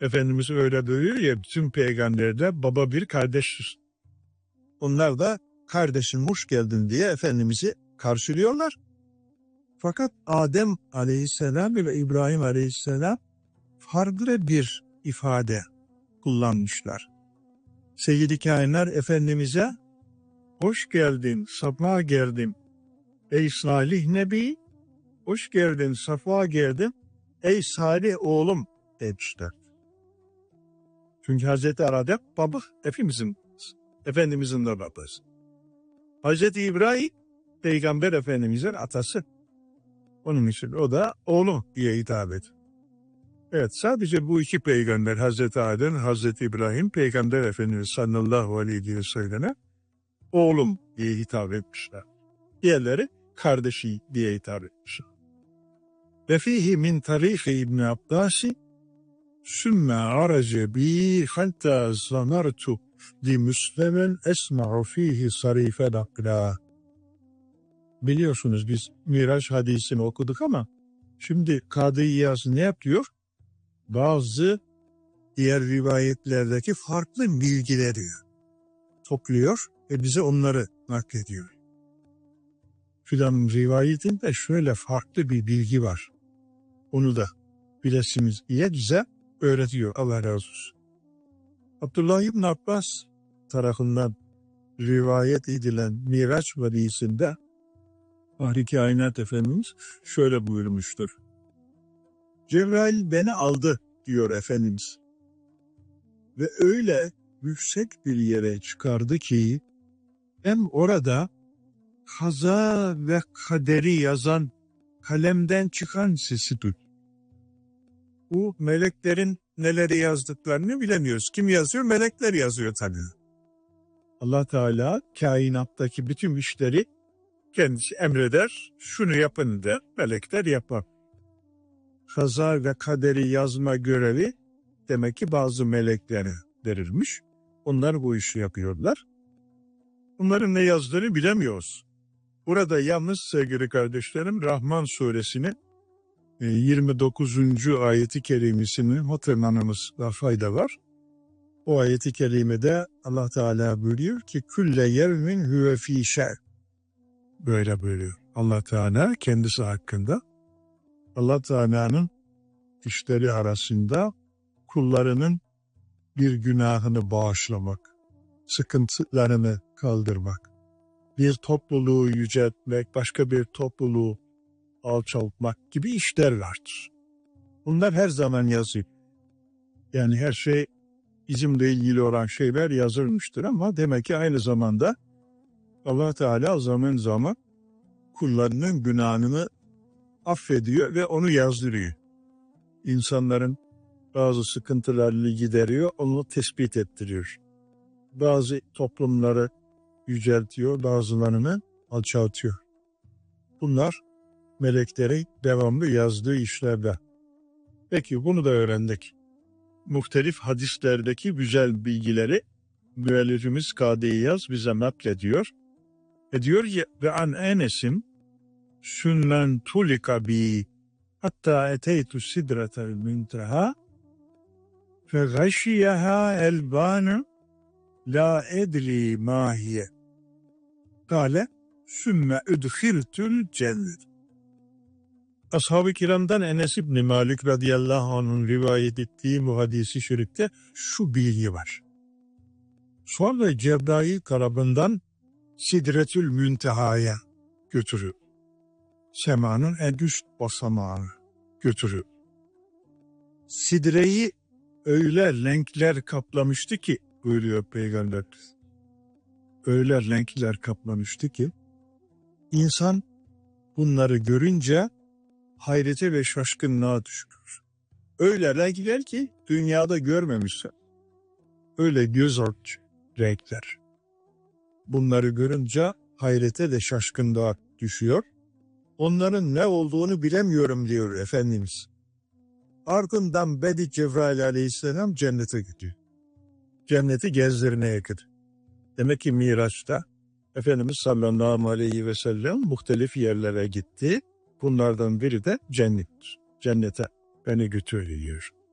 Efendimiz öyle buyuruyor ya, bütün peygamberler baba bir kardeştir. Onlar da kardeşim hoş geldin diye Efendimiz'i karşılıyorlar. Fakat Adem aleyhisselam ve İbrahim aleyhisselam farklı bir ifade kullanmışlar. Seyyid-i Kainler Efendimiz'e hoş geldin, safa geldin ey Salih Nebi, hoş geldin, safa geldin ey Salih oğlum demişler. Çünkü Hazreti Adem baba Efendimizin de babası. Hazreti İbrahim Peygamber Efendimiz'in atası. Onun için o da oğlum diye hitap et. Evet, sadece bu iki peygamber, Hazreti Adem, Hazreti İbrahim, Peygamber Efendimiz sallallahu aleyhi ve selleme oğlum diye hitap etmişler. Diğerleri kardeşi diye hitap etmişler. Ve fihi min tarihi İbn Abbas'i sümme arace bi hatta zanartu li müslemen esma'u fihi sarife dakla. Biliyorsunuz biz Miraç hadisini okuduk ama şimdi Kadı İyaz ne yapıyor? Bazı diğer rivayetlerdeki farklı bilgileri topluyor ve bize onları naklediyor. Filan rivayetinde şöyle farklı bir bilgi var. Onu da bilesiniz diye bize öğretiyor. Allah razı olsun. Abdullah İbn Abbas tarafından rivayet edilen Miraç hadisinde Fahri Kainat Efendimiz şöyle buyurmuştur. Cebrail beni aldı diyor Efendimiz. Ve öyle yüksek bir yere çıkardı ki hem orada kaza ve kaderi yazan kalemden çıkan sesi duydum. Bu meleklerin neleri yazdıklarını bilemiyoruz. Kim yazıyor? Melekler yazıyor tabii. Allah Teala kainattaki bütün işleri kendisi emreder, şunu yapın der, melekler yapar. Kaza ve kaderi yazma görevi demek ki bazı meleklere verilmiş. Onlar bu işi yapıyorlar. Bunların ne yazdığını bilemiyoruz. Burada yalnız sevgili kardeşlerim Rahman suresinin 29. ayeti kerimesini hatırlamamızda fayda var. O ayeti kerimede Allah Teala buyuruyor ki külle yevmin huve fî şer. Böyle buyuruyor. Allah Teala kendisi hakkında. Allah Teala'nın işleri arasında kullarının bir günahını bağışlamak, sıkıntılarını kaldırmak, bir topluluğu yüceltmek, başka bir topluluğu alçaltmak gibi işler vardır. Bunlar her zaman yazıyor. Yani her şey bizimle ilgili olan şeyler yazılmıştır ama demek ki aynı zamanda Allah Teala zaman zaman kullarının günahını affediyor ve onu yazdırıyor. İnsanların bazı sıkıntılarını gideriyor, onu tespit ettiriyor. Bazı toplumları yüceltiyor, bazılarını alçaltıyor. Bunlar meleklerin devamlı yazdığı işlerde. Peki bunu da öğrendik. Muhtelif hadislerdeki güzel bilgileri müellifimiz Kadı İyaz bize naklediyor. Diyor ki ve an Enes'in sünmen tulika bi hatta eteytu sidretel münteha fe gâşiyeha elbânı la edri mahiye kâle sümme üdhiltül cennet. Ashab-ı kiramdan Enes İbni Malik radıyallahu anh'ın rivayet ettiği bu hadisi şerifte şu bilgi var. Sonra Cebrail tarafından Sidretül Münteha'ya götürüyor. Semanın en üst basamağını götürüyor. Sidreyi öyle renkler kaplamıştı ki, buyuruyor Peygamber, öyle renkler kaplamıştı ki, insan bunları görünce hayrete ve şaşkınlığa düşüyor. Öyle renkler ki dünyada görmemişler. Öyle göz alıcı renkler. Bunları görünce hayrete ve şaşkınlığa düşüyor. Onların ne olduğunu bilemiyorum diyor Efendimiz. Ardından Bedi Cebrail aleyhisselam cennete gidiyor. Cenneti gezdirmeye gidiyor. Demek ki Miraç'ta Efendimiz sallallahu aleyhi ve sellem muhtelif yerlere gitti. Bunlardan biri de cennettir. Cennete beni götürüyor.